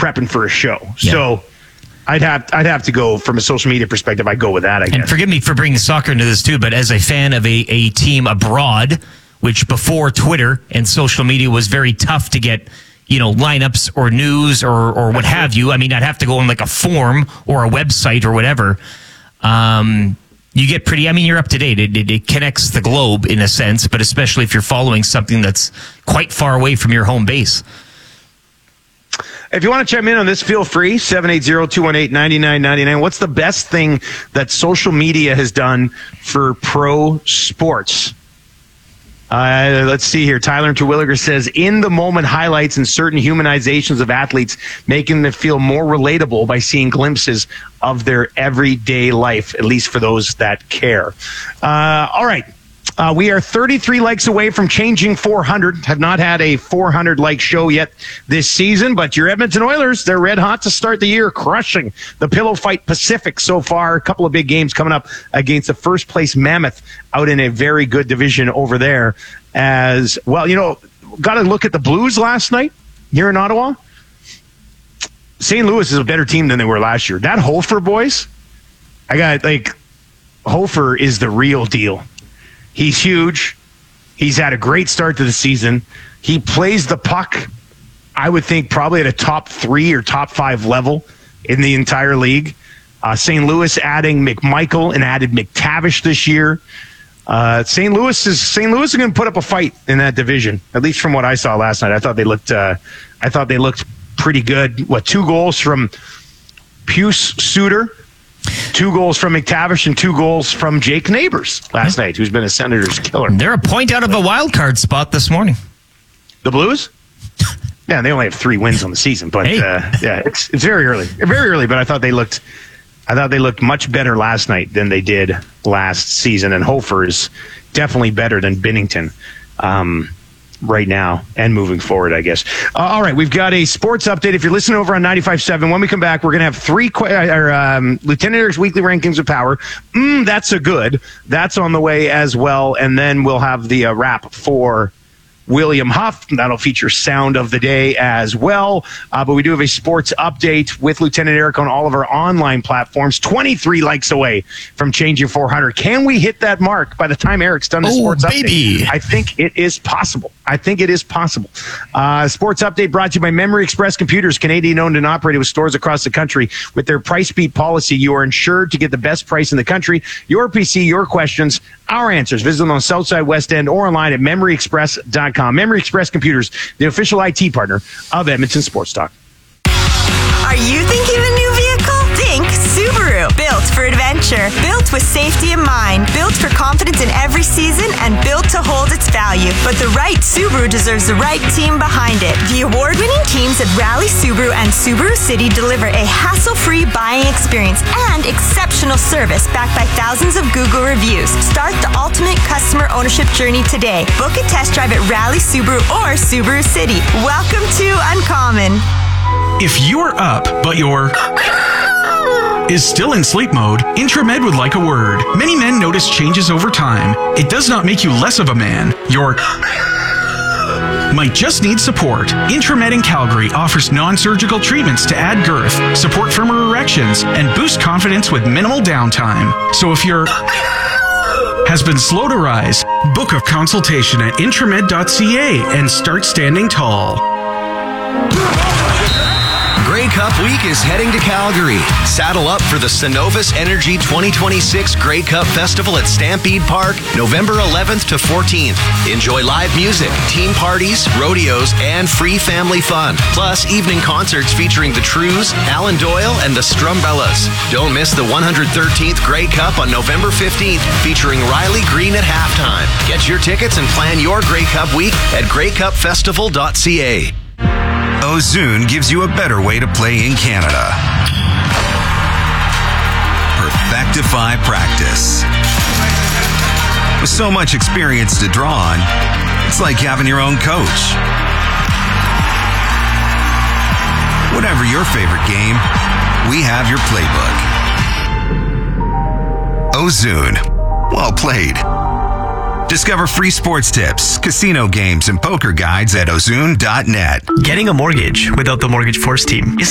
prepping for a show. Yeah. So I'd have to go from a social media perspective. I'd go with that, I guess. And forgive me for bringing soccer into this too, but as a fan of a team abroad, which before Twitter and social media was very tough to get, lineups or news or what have you. I mean, I'd have to go on like a form or a website or whatever. You get you're up to date. It connects the globe in a sense, but especially if you're following something that's quite far away from your home base. If you want to chime in on this, feel free. 780-218-9999. What's the best thing that social media has done for pro sports? Let's see here. Tyler in Terwilliger says, in the moment highlights and certain humanizations of athletes, making them feel more relatable by seeing glimpses of their everyday life, at least for those that care. All right. We are 33 likes away from changing 400. Have not had a 400-like show yet this season, but your Edmonton Oilers, they're red hot to start the year, crushing the Pillow Fight Pacific so far. A couple of big games coming up against the first-place Mammoth out in a very good division over there as well. Got to look at the Blues last night here in Ottawa. St. Louis is a better team than they were last year. That Hofer boys, Hofer is the real deal. He's huge. He's had a great start to the season. He plays the puck, I would think, probably at a top 3 or top 5 level in the entire league. St. Louis adding McMichael and added McTavish this year. St. Louis is going to put up a fight in that division, at least from what I saw last night. I thought they looked pretty good. 2 goals from Pius Suter, 2 goals from McTavish, and 2 goals from Jake Neighbors last night, who's been a Senators killer. They're a point out of a wild card spot this morning. The Blues? Yeah, they only have 3 wins on the season, but it's very early. Very early, but I thought they looked much better last night than they did last season, and Hofer is definitely better than Binnington right now and moving forward, I guess. All right, we've got a sports update. If you're listening over on 95.7, when we come back, we're going to have 3 Lieutenant Eric's Weekly Rankings of Power. That's a good. That's on the way as well, and then we'll have the wrap for William Huff. That'll feature Sound of the Day as well. But we do have a sports update with Lieutenant Eric on all of our online platforms. 23 likes away from changing 400. Can we hit that mark by the time Eric's done the sports update? I think it is possible. Sports update brought to you by Memory Express Computers, Canadian owned and operated with stores across the country. With their price beat policy, you are insured to get the best price in the country. Your PC, your questions, our answers. Visit them on Southside, West End, or online at memoryexpress.com. Memory Express Computers, the official IT partner of Edmonton Sports Talk. Are you thinking of a new vehicle? Think Subaru. Built for adventure. Built with safety in mind. Built for confidence in every season and built to hold its value. But the right Subaru deserves the right team behind it. The award-winning teams at Rally Subaru and Subaru City deliver a hassle-free buying experience and exceptional service backed by thousands of Google reviews. Start the ultimate customer ownership journey today. Book a test drive at Rally Subaru or Subaru City. Welcome to Uncommon. If you're up, but you're is still in sleep mode, Intramed would like a word. Many men notice changes over time. It does not make you less of a man. You're might just need support. Intramed in Calgary offers non-surgical treatments to add girth, support firmer erections, and boost confidence with minimal downtime. So if you're has been slow to rise, book a consultation at intramed.ca and start standing tall. Grey Cup Week is heading to Calgary. Saddle up for the Cenovus Energy 2026 Grey Cup Festival at Stampede Park, November 11th to 14th. Enjoy live music, team parties, rodeos, and free family fun. Plus, evening concerts featuring the Trews, Alan Doyle, and the Strumbellas. Don't miss the 113th Grey Cup on November 15th, featuring Riley Green at halftime. Get your tickets and plan your Grey Cup Week at greycupfestival.ca. Ozoon gives you a better way to play in Canada. Perfectify practice. With so much experience to draw on, it's like having your own coach. Whatever your favorite game, we have your playbook. Ozoon. Well played. Discover free sports tips, casino games, and poker guides at ozoon.net. Getting a mortgage without the Mortgage Force team is